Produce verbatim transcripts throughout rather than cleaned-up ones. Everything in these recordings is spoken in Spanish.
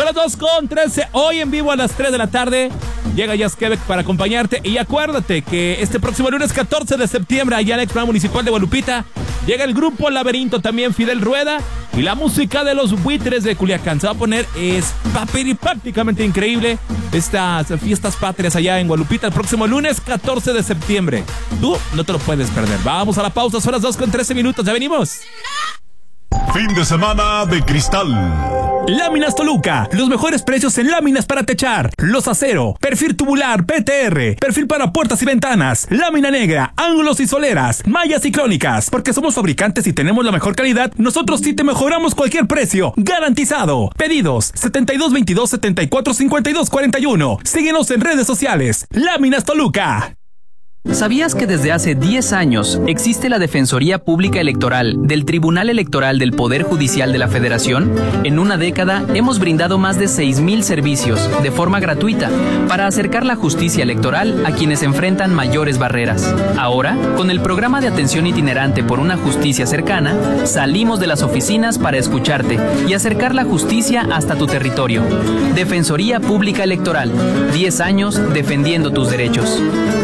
las dos con trece, hoy en vivo a las tres de la tarde. Llega Jazz Quebec para acompañarte. Y acuérdate que este próximo lunes catorce de septiembre, allá en la Explanada Municipal de Guadalupita, llega el grupo Laberinto, también Fidel Rueda y la música de los Buitres de Culiacán. Se va a poner es prácticamente increíble estas fiestas patrias allá en Guadalupita el próximo lunes catorce de septiembre. Tú no te lo puedes perder. Vamos a la pausa, son las dos con trece minutos, ya venimos. Fin de semana de cristal. Láminas Toluca, los mejores precios en láminas para techar, los acero, perfil tubular, P T R, perfil para puertas y ventanas, lámina negra, ángulos y soleras, mallas y crónicas. Porque somos fabricantes y tenemos la mejor calidad, nosotros sí te mejoramos cualquier precio, garantizado. Pedidos setenta y dos veintidós setenta y cuatro cincuenta y dos cuarenta y uno. Síguenos en redes sociales. Láminas Toluca. ¿Sabías que desde hace diez años existe la Defensoría Pública Electoral del Tribunal Electoral del Poder Judicial de la Federación? En una década hemos brindado más de seis mil servicios de forma gratuita para acercar la justicia electoral a quienes enfrentan mayores barreras. Ahora, con el programa de atención itinerante por una justicia cercana, salimos de las oficinas para escucharte y acercar la justicia hasta tu territorio. Defensoría Pública Electoral, diez años defendiendo tus derechos.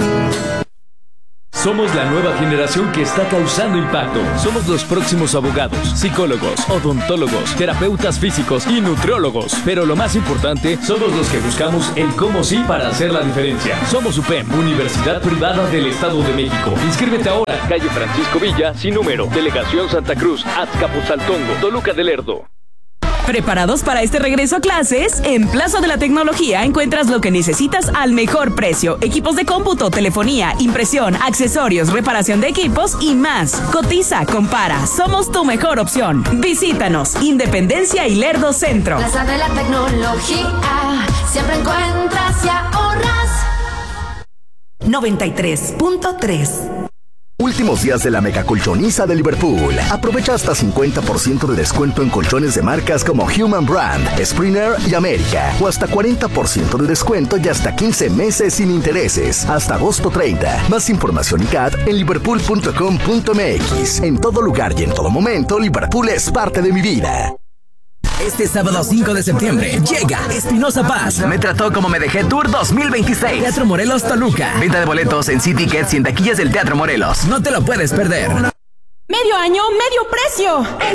Somos la nueva generación que está causando impacto. Somos los próximos abogados, psicólogos, odontólogos, terapeutas físicos y nutriólogos. Pero lo más importante, somos los que buscamos el cómo sí para hacer la diferencia. Somos U P E M, Universidad Privada del Estado de México. Inscríbete ahora. Calle Francisco Villa, sin número. Delegación Santa Cruz, Azcapotzaltongo, Toluca del Lerdo. ¿Preparados para este regreso a clases? En Plaza de la Tecnología encuentras lo que necesitas al mejor precio. Equipos de cómputo, telefonía, impresión, accesorios, reparación de equipos y más. Cotiza, compara. Somos tu mejor opción. Visítanos. Independencia y Lerdo Centro. Plaza de la Tecnología. Siempre encuentras y ahorras. noventa y tres punto tres. Últimos días de la mega colchoniza de Liverpool. Aprovecha hasta cincuenta por ciento de descuento en colchones de marcas como Human Brand, Springer y América. O hasta cuarenta por ciento de descuento y hasta quince meses sin intereses. Hasta agosto treinta. Más información y C A D en liverpool punto com punto m x. En todo lugar y en todo momento, Liverpool es parte de mi vida. Este sábado cinco de septiembre llega Espinosa Paz. Me trató como me dejé Tour dos mil veintiséis. Teatro Morelos Toluca. Venta de boletos en C-Tickets y en taquillas del Teatro Morelos. No te lo puedes perder. Medio año, medio precio.